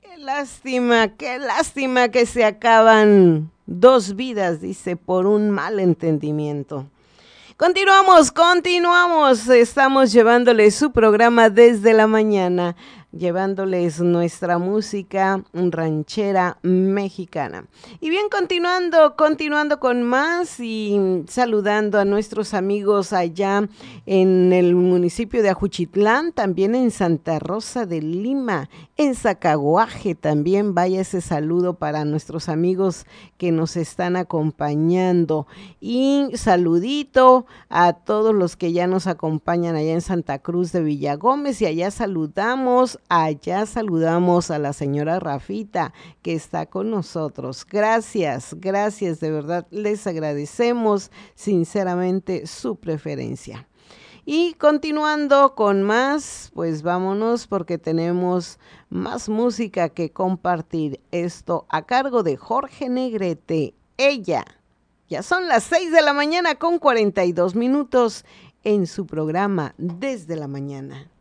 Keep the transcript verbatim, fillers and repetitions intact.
Lástima, qué lástima que se acaban dos vidas, dice, por un mal entendimiento. Continuamos, continuamos. Estamos llevándoles su programa desde la mañana, llevándoles nuestra música ranchera mexicana. Y bien, continuando, continuando con más y saludando a nuestros amigos allá en el municipio de Ajuchitlán, también en Santa Rosa de Lima, en Zacaguaje también vaya ese saludo para nuestros amigos que nos están acompañando. Y saludito a todos los que ya nos acompañan allá en Santa Cruz de Villagómez, y allá saludamos, allá saludamos a la señora Rafita que está con nosotros. Gracias, gracias, de verdad les agradecemos sinceramente su preferencia. Y continuando con más, pues vámonos porque tenemos más música que compartir. Esto a cargo de Jorge Negrete, Ella. Ya son las seis de la mañana con cuarenta y dos minutos en su programa Desde la Mañana.